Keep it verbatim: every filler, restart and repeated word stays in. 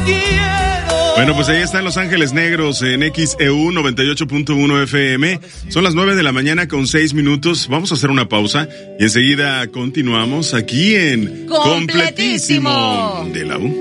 Bueno, pues ahí están Los Ángeles Negros en X E U noventa y ocho punto uno F M. Son las nueve de la mañana con seis minutos. Vamos a hacer una pausa y enseguida continuamos aquí en Completísimo de la U.